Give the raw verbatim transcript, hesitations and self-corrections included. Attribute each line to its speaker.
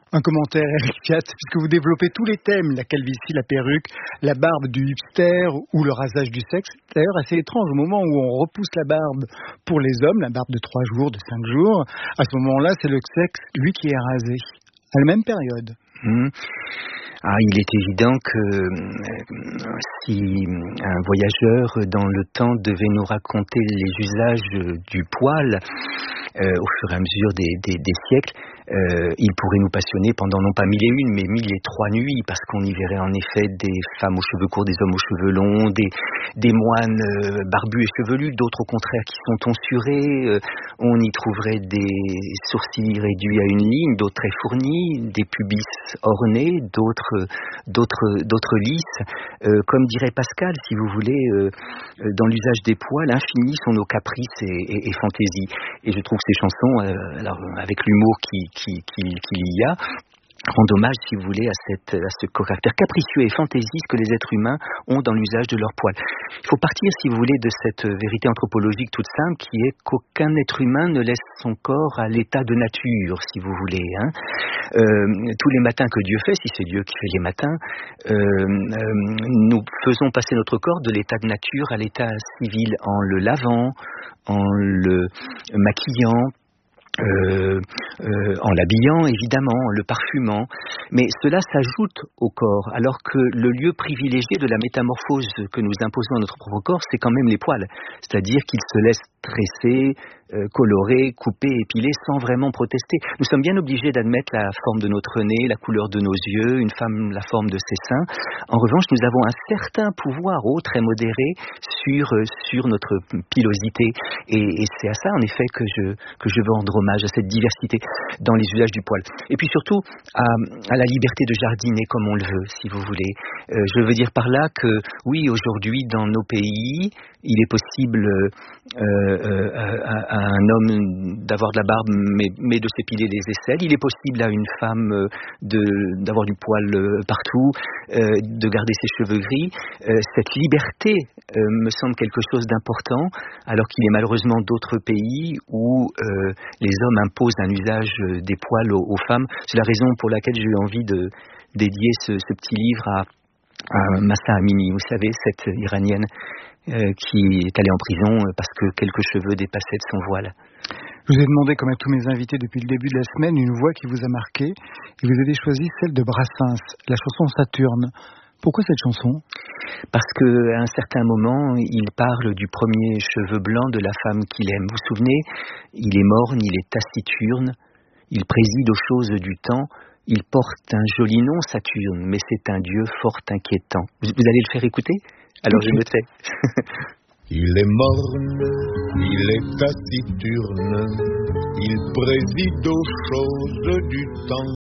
Speaker 1: Un commentaire, Eric Fiat, puisque vous développez tous les thèmes, la calvitie, la perruque, la barbe du hipster ou le rasage du sexe. C'est d'ailleurs assez étrange, au moment où on repousse la barbe pour les hommes, la barbe de trois jours, de cinq jours, à ce moment-là, c'est le sexe, lui, qui est rasé. À la même période.
Speaker 2: Mmh. Ah, il est évident que euh, si un voyageur dans le temps devait nous raconter les usages du poil euh, au fur et à mesure des, des, des siècles, euh, il pourrait nous passionner pendant non pas mille et une, mais mille et trois nuits, parce qu'on y verrait en effet des femmes aux cheveux courts, des hommes aux cheveux longs, des, des moines euh, barbus et chevelus, d'autres au contraire qui sont tonsurés. Euh, on y trouverait des sourcils réduits à une ligne, d'autres très fournis, des pubis ornés, d'autres d'autres d'autres lisses. Euh, comme dirait Pascal, si vous voulez, euh, dans l'usage des poils, infini sont nos caprices et, et, et fantaisies. Et je trouve que ces chansons, euh, alors avec l'humour qui Qu'il qui, qui y a, rend hommage, si vous voulez, à, cette, à ce caractère capricieux et fantaisiste que les êtres humains ont dans l'usage de leurs poils. Il faut partir, si vous voulez, de cette vérité anthropologique toute simple, qui est qu'aucun être humain ne laisse son corps à l'état de nature, si vous voulez. Hein. Euh, tous les matins que Dieu fait, si c'est Dieu qui fait les matins, euh, euh, nous faisons passer notre corps de l'état de nature à l'état civil en le lavant, en le maquillant, Euh, euh, en l'habillant évidemment, en le parfumant, mais cela s'ajoute au corps, alors que le lieu privilégié de la métamorphose que nous imposons à notre propre corps, c'est quand même les poils, c'est-à-dire qu'ils se laissent tresser, euh, colorer, couper, épiler sans vraiment protester. Nous sommes bien obligés d'admettre la forme de notre nez, la couleur de nos yeux, une femme la forme de ses seins. En revanche, nous avons un certain pouvoir, haut, très modéré, sur, euh, sur notre pilosité, et, et c'est à ça en effet que je, que je veux rendre hommage, à cette diversité dans les usages du poil. Et puis surtout à, à la liberté de jardiner comme on le veut, si vous voulez. Euh, je veux dire par là que oui, aujourd'hui dans nos pays, il est possible euh, euh, à, à un homme d'avoir de la barbe mais, mais de s'épiler les aisselles. Il est possible à une femme de, d'avoir du poil partout, euh, de garder ses cheveux gris. Euh, cette liberté euh, me semble quelque chose d'important, alors qu'il est malheureusement d'autres pays où euh, les hommes imposent un usage des poils aux, aux femmes. C'est la raison pour laquelle j'ai eu envie de dédier ce, ce petit livre à, à Mahsa Amini, vous savez, cette Iranienne euh, qui est allée en prison parce que quelques cheveux dépassaient de son voile.
Speaker 1: Je vous ai demandé, comme à tous mes invités depuis le début de la semaine, une voix qui vous a marqué, et vous avez choisi celle de Brassens, la chanson Saturne. Pourquoi cette chanson ?
Speaker 2: Parce qu'à un certain moment, il parle du premier cheveu blanc de la femme qu'il aime. Vous vous souvenez ? Il est morne, il est taciturne, il préside aux choses du temps, il porte un joli nom, Saturne, mais c'est un dieu fort inquiétant. Vous, vous allez le faire écouter ? Alors je me tais.
Speaker 3: Il est morne, il est taciturne, il préside aux choses du temps.